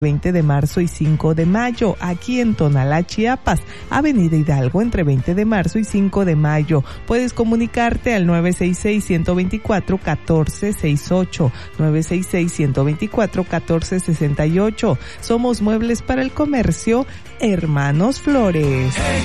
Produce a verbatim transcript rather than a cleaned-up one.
veinte de marzo y cinco de mayo, aquí en Tonalá, Chiapas, Avenida Hidalgo, entre veinte de marzo y cinco de mayo. Puedes comunicarte al nueve seis seis, uno dos cuatro, uno cuatro seis ocho, nueve seis seis, uno dos cuatro, uno cuatro seis ocho. Somos Muebles para el Comercio, Hermanos Flores.